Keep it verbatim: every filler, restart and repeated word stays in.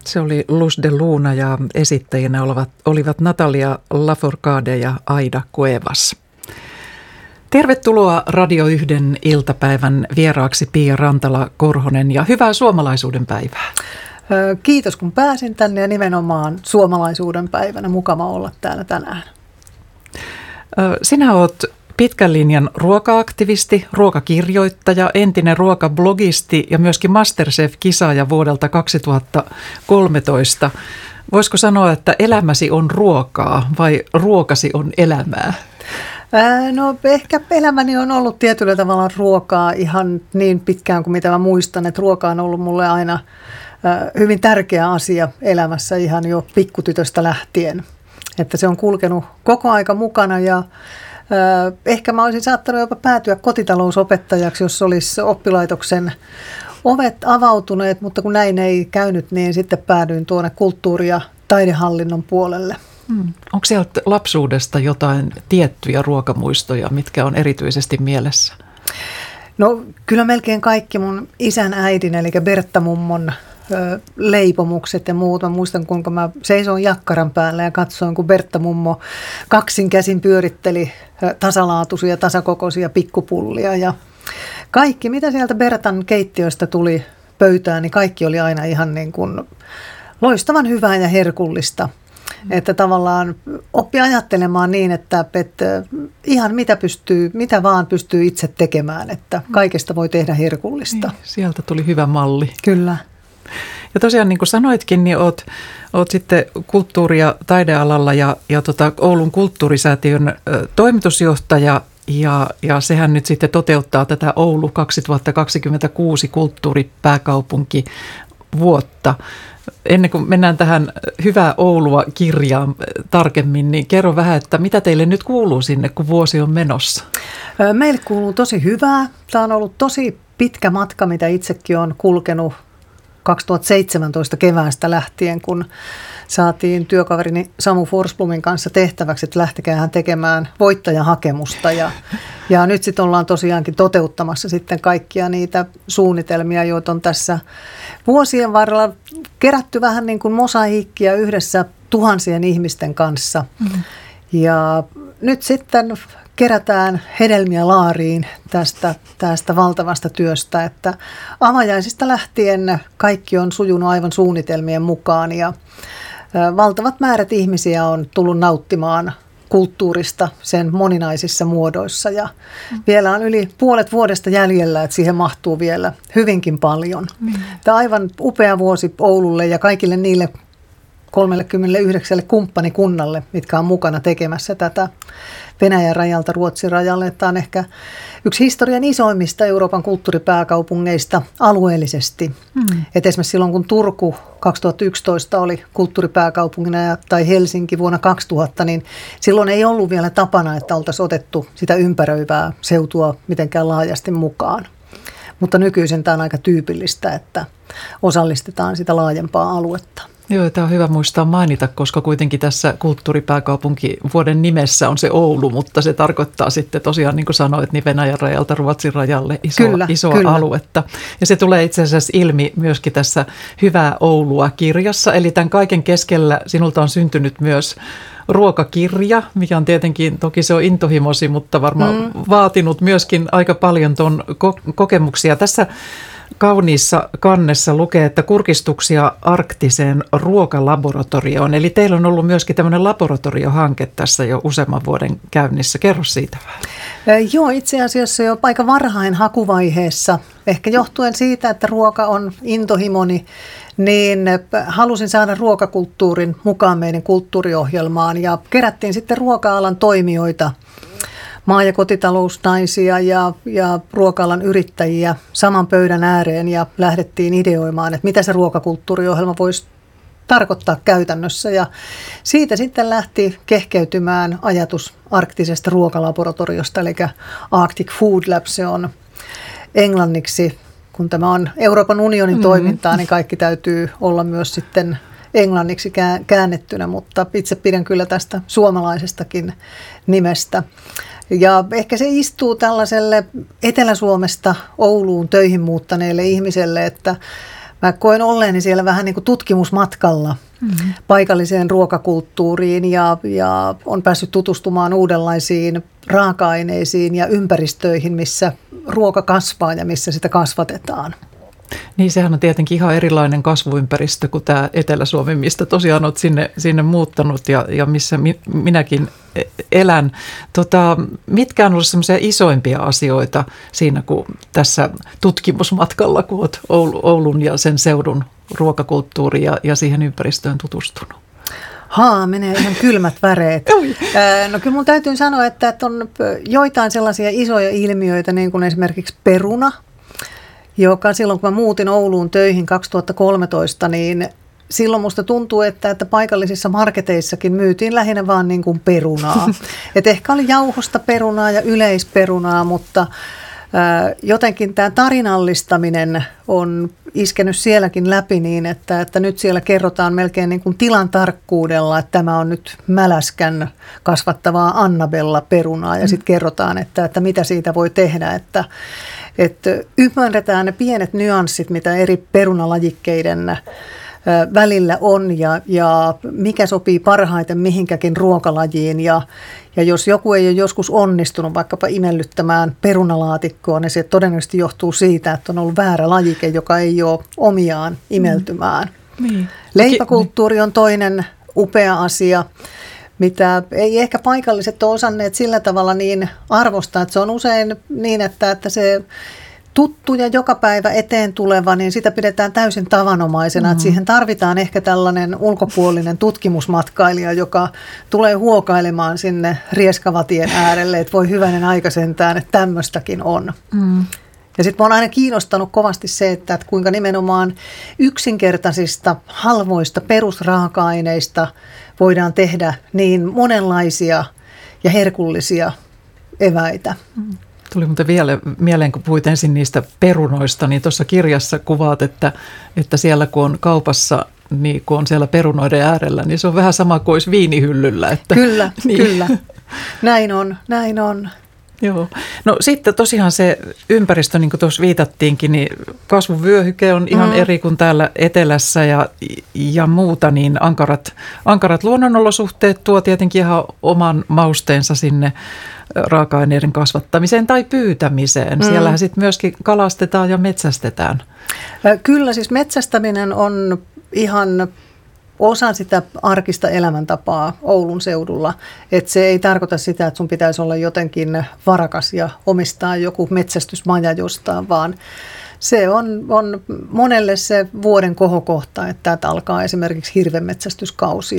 Se oli Luz de Luna ja esittäjinä olivat, olivat Natalia Lafourcade ja Aida Cuevas. Tervetuloa Radio yhden iltapäivän vieraaksi Pia Rantala-Korhonen ja hyvää suomalaisuuden päivää. Kiitos kun pääsin tänne ja nimenomaan suomalaisuuden päivänä. Mukava olla täällä tänään. Sinä olet pitkän linjan ruoka-aktivisti, ruokakirjoittaja, entinen ruokablogisti ja myöskin Masterchef-kisaaja vuodelta kaksituhattakolmetoista. Voisiko sanoa, että elämäsi on ruokaa vai ruokasi on elämää? No ehkä elämäni on ollut tietyllä tavalla ruokaa ihan niin pitkään kuin mitä mä muistan, että ruoka on ollut mulle aina hyvin tärkeä asia elämässä ihan jo pikkutytöstä lähtien. Että se on kulkenut koko aika mukana ja ehkä mä olisin saattanut jopa päätyä kotitalousopettajaksi, jos olisi oppilaitoksen ovet avautuneet, mutta kun näin ei käynyt, niin sitten päädyin tuonne kulttuuri- ja taidehallinnon puolelle. Hmm. Onko sieltä lapsuudesta jotain tiettyjä ruokamuistoja, mitkä on erityisesti mielessä? No kyllä melkein kaikki mun isän äidin, eli Bertta-mummon ö, leipomukset ja muut. Mä muistan, kuinka mä seisoin jakkaran päällä ja katsoin, kun Bertta-mummo kaksin käsin pyöritteli ö, tasalaatuisia, tasakokoisia pikkupullia. Ja kaikki, mitä sieltä Bertan keittiöstä tuli pöytään, niin kaikki oli aina ihan niin kuin loistavan hyvää ja herkullista. Että tavallaan oppi ajattelemaan niin, että, että ihan mitä, pystyy, mitä vaan pystyy itse tekemään, että kaikesta voi tehdä herkullista. Niin, sieltä tuli hyvä malli. Kyllä. Ja tosiaan niin kuin sanoitkin, niin olet, olet sitten kulttuuri- ja taidealalla ja, ja tota Oulun kulttuurisäätiön ö, toimitusjohtaja ja, ja sehän nyt sitten toteuttaa tätä Oulu kaksituhattakaksikymmentäkuusi kulttuuripääkaupunki vuotta. Ennen kuin mennään tähän Hyvää Oulua -kirjaan tarkemmin, niin kerro vähän, että mitä teille nyt kuuluu sinne, kun vuosi on menossa? Meille kuuluu tosi hyvää. Tämä on ollut tosi pitkä matka, mitä itsekin olen kulkenut kaksituhattaseitsemäntoista keväästä lähtien, kun saatiin työkaverini Samu Forsblomin kanssa tehtäväksi, että lähtekää hän tekemään voittajahakemusta. Ja, ja nyt sitten ollaan tosiaankin toteuttamassa sitten kaikkia niitä suunnitelmia, joita on tässä vuosien varrella kerätty vähän niin kuin mosaiikkia yhdessä tuhansien ihmisten kanssa. Mm. Ja nyt sitten kerätään hedelmiä laariin tästä, tästä valtavasta työstä, että avajaisista lähtien kaikki on sujunut aivan suunnitelmien mukaan ja valtavat määrät ihmisiä on tullut nauttimaan kulttuurista sen moninaisissa muodoissa ja mm. vielä on yli puolet vuodesta jäljellä, että siihen mahtuu vielä hyvinkin paljon. Mm. Tämä on aivan upea vuosi Oululle ja kaikille niille kolmekymmentäyhdeksän kumppanikunnalle, mitkä on mukana tekemässä tätä Venäjän rajalta Ruotsin rajalle. Tämä on ehkä yksi historian isoimmista Euroopan kulttuuripääkaupungeista alueellisesti. Mm. Et esimerkiksi silloin, kun Turku kaksituhattayksitoista oli kulttuuripääkaupungina ja, tai Helsinki vuonna kaksituhatta, niin silloin ei ollut vielä tapana, että oltaisiin otettu sitä ympäröivää seutua mitenkään laajasti mukaan. Mutta nykyisin tämä on aika tyypillistä, että osallistetaan sitä laajempaa aluetta. Joo, tämä on hyvä muistaa mainita, koska kuitenkin tässä kulttuuripääkaupunki vuoden nimessä on se Oulu, mutta se tarkoittaa sitten tosiaan, niin kuin sanoit, niin Venäjän rajalta Ruotsin rajalle iso, kyllä, isoa kyllä. aluetta. Ja se tulee itse asiassa ilmi myöskin tässä Hyvää Oulua -kirjassa, eli tämän kaiken keskellä sinulta on syntynyt myös ruokakirja, mikä on tietenkin, toki se on intohimosi, mutta varmaan mm. vaatinut myöskin aika paljon tuon ko- kokemuksia. Tässä kauniissa kannessa lukee, että kurkistuksia arktiseen ruokalaboratorioon. Eli teillä on ollut myöskin tämmöinen laboratoriohanke tässä jo useamman vuoden käynnissä. Kerro siitä vähän. Joo, itse asiassa jo aika varhain hakuvaiheessa, ehkä johtuen siitä, että ruoka on intohimoni, niin halusin saada ruokakulttuurin mukaan meidän kulttuuriohjelmaan ja kerättiin sitten ruoka-alan toimijoita, maa- ja kotitalousnaisia ja, ja ruoka-alan yrittäjiä saman pöydän ääreen ja lähdettiin ideoimaan, että mitä se ruokakulttuuriohjelma voisi tarkoittaa käytännössä. Ja siitä sitten lähti kehkeytymään ajatus arktisesta ruokalaboratoriosta, eli Arctic Food Lab, se on englanniksi. Kun tämä on Euroopan unionin mm-hmm. toimintaa, niin kaikki täytyy olla myös sitten englanniksi käännettynä, mutta itse pidän kyllä tästä suomalaisestakin nimestä. Ja ehkä se istuu tällaiselle Etelä-Suomesta Ouluun töihin muuttaneelle ihmiselle, että mä koen olleeni siellä vähän niin kuin tutkimusmatkalla mm-hmm. paikalliseen ruokakulttuuriin ja, ja on päässyt tutustumaan uudenlaisiin raaka-aineisiin ja ympäristöihin, missä ruoka kasvaa ja missä sitä kasvatetaan. Niin, sehän on tietenkin ihan erilainen kasvuympäristö kuin tämä Etelä-Suomi, mistä tosiaan olet sinne, sinne muuttanut ja, ja missä mi, minäkin elän. Tota, mitkä on ollut semmoisia isoimpia asioita siinä, kun tässä tutkimusmatkalla, kun olet Oulun ja sen seudun ruokakulttuuriin ja, ja siihen ympäristöön tutustunut? Haa, menee ihan kylmät väreet. No kyllä mun täytyy sanoa, että on joitain sellaisia isoja ilmiöitä, niin kuin esimerkiksi peruna, joka silloin kun mä muutin Ouluun töihin kaksituhattakolmetoista, niin silloin musta tuntuu, että, että paikallisissa marketeissakin myytiin lähinnä vaan niin kuin perunaa. Et ehkä oli jauhosta perunaa ja yleisperunaa, mutta ää, jotenkin tämä tarinallistaminen on iskenyt sielläkin läpi niin, että, että nyt siellä kerrotaan melkein niin kuin tilan tarkkuudella, että tämä on nyt mäläskän kasvattavaa Annabella perunaa ja sitten kerrotaan, että, että mitä siitä voi tehdä, että Että ymmärretään ne pienet nyanssit, mitä eri perunalajikkeiden välillä on ja, ja mikä sopii parhaiten mihinkäkin ruokalajiin. Ja, ja jos joku ei ole joskus onnistunut vaikkapa imellyttämään perunalaatikkoa, niin se todennäköisesti johtuu siitä, että on ollut väärä lajike, joka ei ole omiaan imeltymään. Mm. Niin. Leipäkulttuuri on toinen upea asia, mitä ei ehkä paikalliset ole osanneet sillä tavalla niin arvostaa, että se on usein niin, että, että se tuttu ja joka päivä eteen tuleva, niin sitä pidetään täysin tavanomaisena, mm-hmm. että siihen tarvitaan ehkä tällainen ulkopuolinen tutkimusmatkailija, joka tulee huokailemaan sinne Rieskavatien äärelle, että voi hyvänen aika sentään, että tämmöistäkin on. Mm. Ja sitten mä oon aina kiinnostanut kovasti se, että, että kuinka nimenomaan yksinkertaisista, halvoista perusraaka-aineista voidaan tehdä niin monenlaisia ja herkullisia eväitä. Tuli muuten vielä mieleen, kun puhuit ensin niistä perunoista, niin tuossa kirjassa kuvaat, että, että siellä kun on kaupassa, niin kun on siellä perunoiden äärellä, niin se on vähän sama kuin olisi viinihyllyllä. Että, kyllä, niin. kyllä. Näin on, näin on. Joo. No sitten tosiaan se ympäristö, niin kuin tuossa viitattiinkin, niin kasvuvyöhyke on ihan mm. eri kuin täällä etelässä ja, ja muuta, niin ankarat, ankarat luonnonolosuhteet tuo tietenkin ihan oman mausteensa sinne raaka-aineiden kasvattamiseen tai pyytämiseen. Mm. Siellähän sitten myöskin kalastetaan ja metsästetään. Kyllä, siis metsästäminen on ihan osa sitä arkista elämäntapaa Oulun seudulla. Että se ei tarkoita sitä, että sun pitäisi olla jotenkin varakas ja omistaa joku metsästysmaja jostain, vaan se on, on monelle se vuoden kohokohta, että täältä alkaa esimerkiksi hirvenmetsästyskausi.